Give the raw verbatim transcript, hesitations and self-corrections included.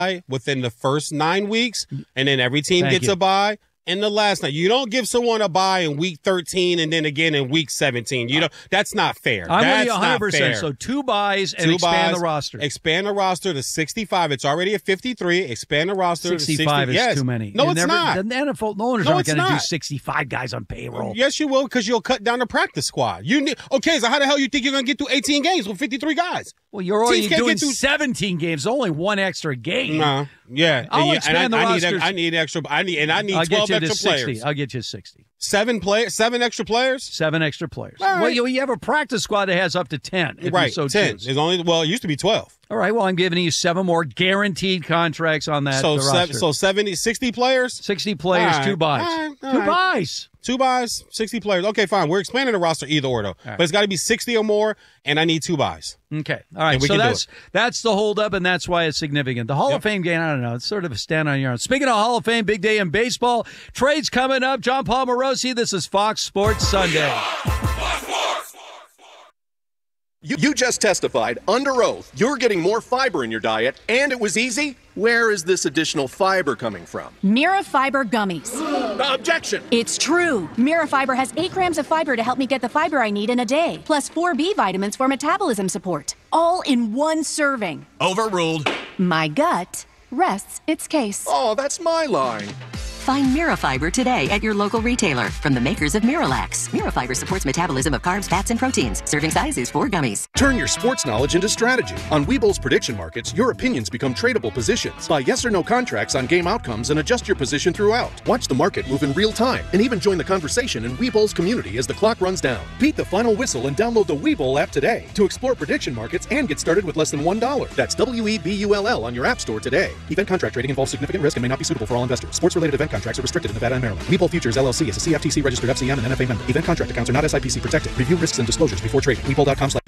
within the first nine weeks, and then every team Thank gets you. a bye. In the last night, you don't give someone a bye in week thirteen and then again in week seventeen. You know that's not fair. I'm that's with you one hundred percent. not fair. So two buys and Two expand buys, the roster. Expand the roster to sixty-five. It's already at fifty-three. Expand the roster sixty-five to is sixty. Yes. too many. No, You it's never, not. The N F L owners No, aren't it's going to do not. sixty-five guys on payroll. Yes, you will, because you'll cut down the practice squad. You need, okay, so how the hell you think you're going to get through eighteen games with fifty-three guys? Well, you're already Teams can't doing get through- seventeen games. Only one extra game. No, yeah. I'll and, yeah, expand and the I, I need, rosters. I need extra. I need, and I need I'll twelve get you to extra sixty. players. I'll get you sixty. Seven players, seven extra players. Seven extra players. All right. Well, you, you have a practice squad that has up to ten. If Right, you so ten. choose. There's only well, it used to be twelve. All right. Well, I'm giving you seven more guaranteed contracts on that. So the seven, roster. so seventy, sixty players. sixty players, All right, two buys. all right, all two right. buys. Two buys, sixty players. Okay, fine. We're expanding the roster either or though, right. but it's got to be sixty or more, and I need two buys. Okay. All right. And we So can do that's that's the holdup, and that's why it's significant. The Hall Yep. of Fame game, I don't know. It's sort of a stand on your own. Speaking of Hall of Fame, big day in baseball. Trades coming up. John Paul Morosi, this is Fox Sports Sunday. You, you just testified under oath you're getting more fiber in your diet, and it was easy. Where is this additional fiber coming from? Mirafiber gummies. Uh, objection! It's true. Mirafiber has eight grams of fiber to help me get the fiber I need in a day, plus four B vitamins for metabolism support, all in one serving. Overruled. My gut rests its case. Oh, that's my line. Find Mirafiber today at your local retailer from the makers of Miralax. Mirafiber supports metabolism of carbs, fats, and proteins. Serving size is four gummies. Turn your sports knowledge into strategy. On Webull's prediction markets, your opinions become tradable positions. Buy yes or no contracts on game outcomes and adjust your position throughout. Watch the market move in real time and even join the conversation in Webull's community as the clock runs down. Beat the final whistle and download the Webull app today to explore prediction markets and get started with less than one dollar. That's W E B U L L on your app store today. Event contract trading involves significant risk and may not be suitable for all investors. Sports-related event contracts are restricted in Nevada and Maryland. Webull Futures L L C is a C F T C registered F C M and N F A member. Event contract accounts are not S I P C protected. Review risks and disclosures before trading. Webull dot com slash